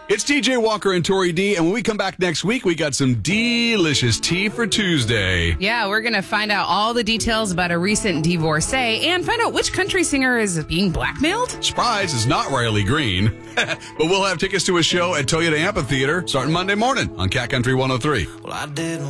It's TJ Walker and Tori D, and when we come back next week, we got some delicious tea for Tuesday. Yeah, we're going to find out all the details about a recent divorcee and find out which country singer is being blackmailed. Surprise, it's not Riley Green. But we'll have tickets to a show at Toyota Amphitheater starting Monday morning on Cat Country 103. Well, I didn't